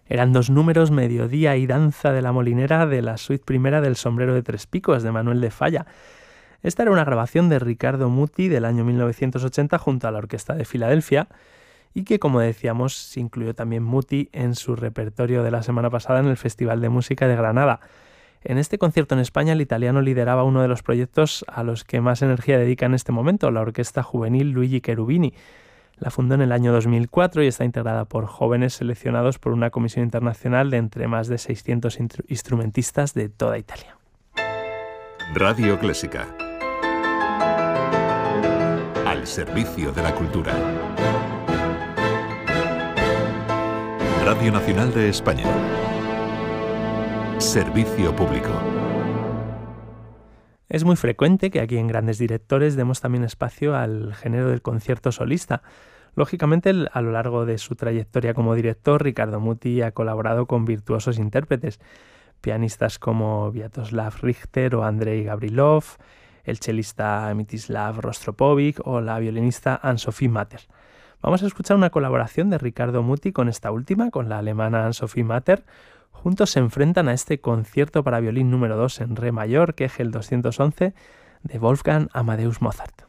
Eran 2 números, Mediodía y Danza de la Molinera, de la suite primera del Sombrero de Tres Picos, de Manuel de Falla. Esta era una grabación de Riccardo Muti del año 1980 junto a la Orquesta de Filadelfia y que, como decíamos, se incluyó también Muti en su repertorio de la semana pasada en el Festival de Música de Granada. En este concierto en España, el italiano lideraba uno de los proyectos a los que más energía dedica en este momento, la Orquesta Juvenil Luigi Cherubini. La fundó en el año 2004 y está integrada por jóvenes seleccionados por una comisión internacional de entre más de 600 instrumentistas de toda Italia. Radio Clásica. Al servicio de la cultura. Radio Nacional de España. Servicio público. Es muy frecuente que aquí en Grandes Directores demos también espacio al género del concierto solista. Lógicamente, a lo largo de su trayectoria como director, Riccardo Muti ha colaborado con virtuosos intérpretes, pianistas como Sviatoslav Richter o Andrei Gavrilov, el chelista Mstislav Rostropovich o la violinista Anne-Sophie Matter. Vamos a escuchar una colaboración de Riccardo Muti con esta última, con la alemana Anne-Sophie Matter. Juntos se enfrentan a este concierto para violín número 2 en re mayor, Kegel 211, de Wolfgang Amadeus Mozart.